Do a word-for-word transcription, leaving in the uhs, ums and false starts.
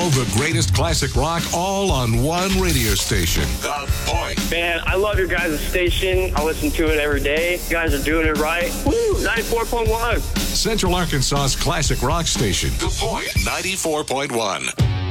All the greatest classic rock, all on one radio station. The Point. Man, I love your guys' station. I listen to it every day. You guys are doing it right. Woo! ninety-four point one. Central Arkansas's classic rock station. The Point. ninety-four point one.